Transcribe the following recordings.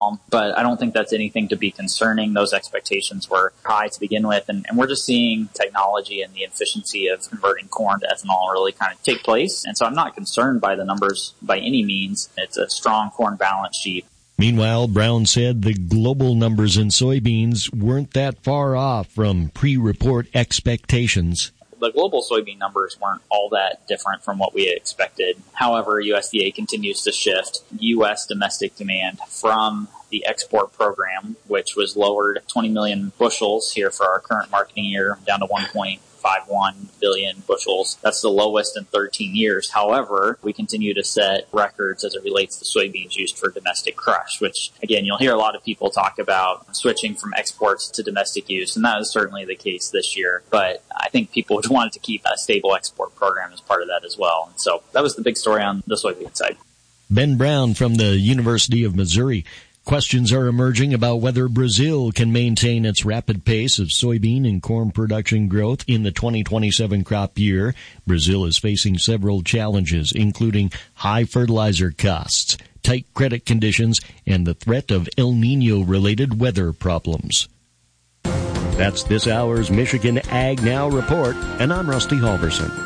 But I don't think that's anything to be concerning. Those expectations were high to begin with, and we're just seeing technology and the efficiency of converting corn to ethanol really kind of take place. And so I'm not concerned by the numbers by any means. It's a strong corn balance sheet. Meanwhile, Brown said the global numbers in soybeans weren't that far off from pre-report expectations. The global soybean numbers weren't all that different from what we had expected. However, USDA continues to shift U.S. domestic demand from the export program, which was lowered 20 million bushels here for our current marketing year, down to 1.51 billion bushels. That's the lowest in 13 years. However, we continue to set records as it relates to soybeans used for domestic crush, which, again, you'll hear a lot of people talk about switching from exports to domestic use, and that is certainly the case this year. But I think people would want to keep a stable export program as part of that as well. And so that was the big story on the soybean side. Ben Brown from the University of Missouri. Questions are emerging about whether Brazil can maintain its rapid pace of soybean and corn production growth in the 2027 crop year. Brazil is facing several challenges, including high fertilizer costs, tight credit conditions, and the threat of El Niño-related weather problems. That's this hour's Michigan Ag Now report, and I'm Rusty Halverson.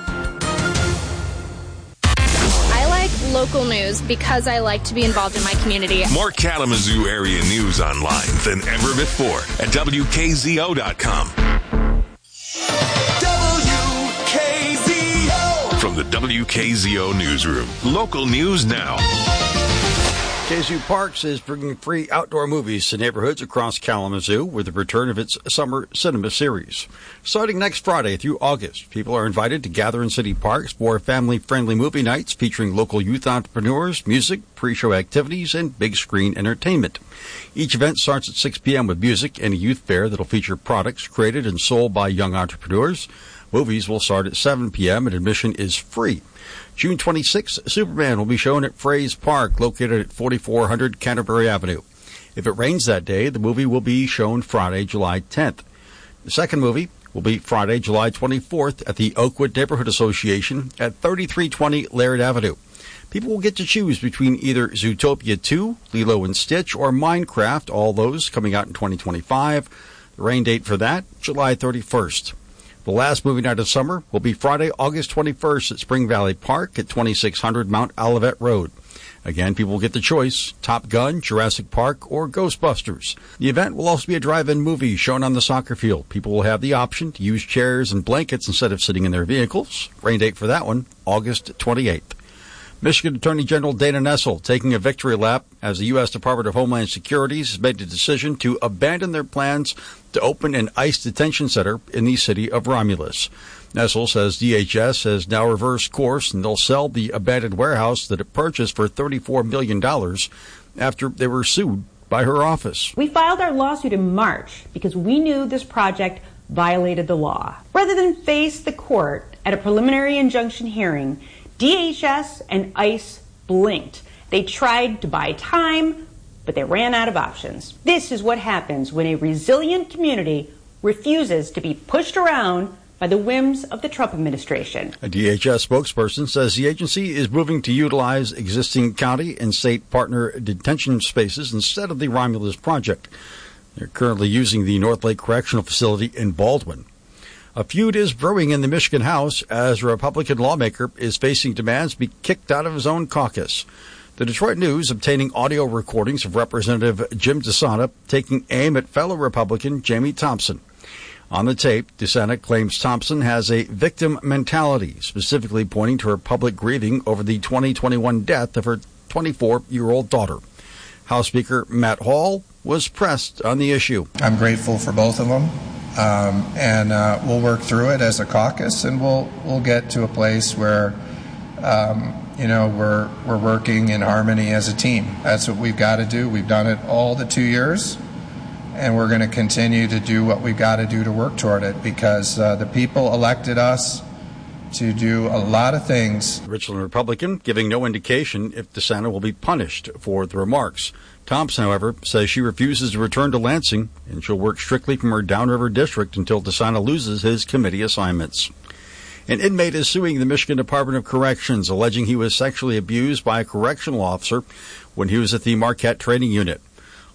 Local news because I like to be involved in my community. More Kalamazoo area news online than ever before at WKZO.com. WKZO! From the WKZO Newsroom. Local news now. KZoo Parks is bringing free outdoor movies to neighborhoods across Kalamazoo with the return of its summer cinema series. Starting next Friday through August, people are invited to gather in city parks for family-friendly movie nights featuring local youth entrepreneurs, music, pre-show activities, and big-screen entertainment. Each event starts at 6 p.m. with music and a youth fair that'll feature products created and sold by young entrepreneurs. Movies will start at 7 p.m. and admission is free. June 26th, Superman will be shown at Frays Park, located at 4400 Canterbury Avenue. If it rains that day, the movie will be shown Friday, July 10th. The second movie will be Friday, July 24th at the Oakwood Neighborhood Association at 3320 Laird Avenue. People will get to choose between either Zootopia 2, Lilo and Stitch, or Minecraft, all those coming out in 2025. The rain date for that, July 31st. The last movie night of summer will be Friday, August 21st at Spring Valley Park at 2600 Mount Olivet Road. Again, people will get the choice, Top Gun, Jurassic Park, or Ghostbusters. The event will also be a drive-in movie shown on the soccer field. People will have the option to use chairs and blankets instead of sitting in their vehicles. Rain date for that one, August 28th. Michigan Attorney General Dana Nessel taking a victory lap as the U.S. Department of Homeland Security has made the decision to abandon their plans to open an ICE detention center in the city of Romulus. Nessel says DHS has now reversed course and they'll sell the abandoned warehouse that it purchased for $34 million after they were sued by her office. We filed our lawsuit in March because we knew this project violated the law. Rather than face the court at a preliminary injunction hearing, DHS and ICE blinked. They tried to buy time, but they ran out of options. This is what happens when a resilient community refuses to be pushed around by the whims of the Trump administration. A DHS spokesperson says the agency is moving to utilize existing county and state partner detention spaces instead of the Romulus project. They're currently using the North Lake Correctional Facility in Baldwin. A feud is brewing in the Michigan House as a Republican lawmaker is facing demands to be kicked out of his own caucus. The Detroit News obtaining audio recordings of Representative Jim DeSana taking aim at fellow Republican Jamie Thompson. On the tape, DeSana claims Thompson has a victim mentality, specifically pointing to her public grieving over the 2021 death of her 24-year-old daughter. House Speaker Matt Hall was pressed on the issue. I'm grateful for both of them. And we'll work through it as a caucus, and we'll get to a place where, we're working in harmony as a team. That's what we've got to do. We've done it all the 2 years, and we're going to continue to do what we've got to do to work toward it because the people elected us to do a lot of things. Richland Republican giving no indication if DeSana will be punished for the remarks. Thompson, however, says she refuses to return to Lansing and she'll work strictly from her Downriver district until DeSana loses his committee assignments. An inmate is suing the Michigan Department of Corrections, alleging he was sexually abused by a correctional officer when he was at the Marquette Training Unit.